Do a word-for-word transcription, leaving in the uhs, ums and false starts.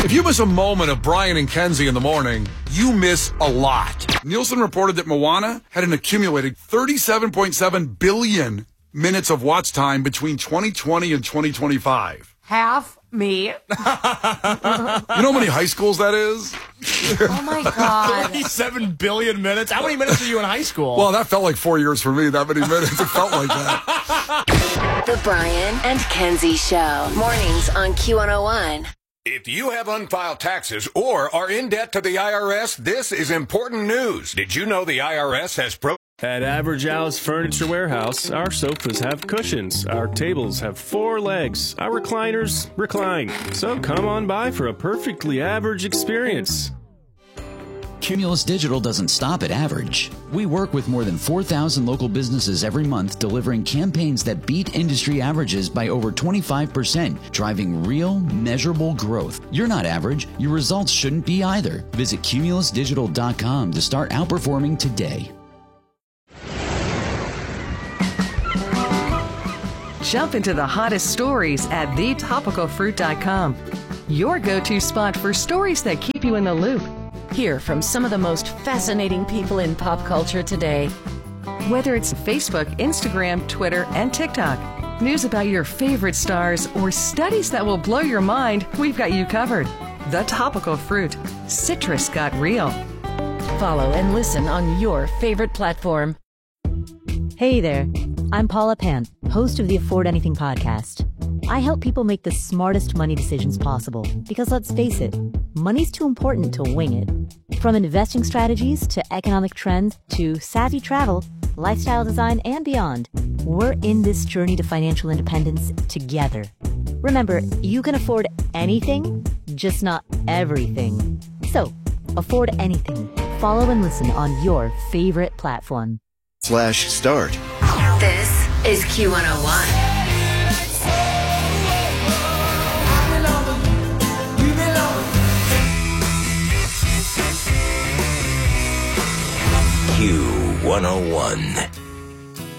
If you miss a moment of Brian and Kenzie in the morning, you miss a lot. Nielsen reported that Moana had an accumulated thirty-seven point seven billion minutes of watch time between twenty twenty and twenty twenty-five. Half me. You know how many high schools that is? Oh, my God. thirty-seven billion minutes? How many minutes were you in high school? Well, that felt like four years for me, that many minutes. It felt like that. The Brian and Kenzie Show. Mornings on Q one oh one. If you have unfiled taxes or are in debt to the I R S, this is important news. Did you know the I R S has pro... At Average Al's Furniture Warehouse, our sofas have cushions, our tables have four legs, our recliners recline. So come on by for a perfectly average experience. Cumulus Digital doesn't stop at average. We work with more than four thousand local businesses every month, delivering campaigns that beat industry averages by over twenty-five percent, driving real, measurable growth. You're not average. Your results shouldn't be either. Visit cumulus digital dot com to start outperforming today. Jump into the hottest stories at the topical fruit dot com. Your go-to spot for stories that keep you in the loop. Hear from some of the most fascinating people in pop culture today. Whether it's Facebook, Instagram, Twitter, and TikTok, news about your favorite stars, or studies that will blow your mind, we've got you covered. The Topical Fruit. Citrus got real. Follow and listen on your favorite platform. Hey there, I'm Paula Pan, host of the Afford Anything podcast. I help people make the smartest money decisions possible because, let's face it, money's too important to wing it. From investing strategies to economic trends to savvy travel, lifestyle design, and beyond, we're in this journey to financial independence together. Remember, you can afford anything, just not everything. So, afford anything. Follow and listen on your favorite platform. Slash start. This is Q one oh one. Q one oh one.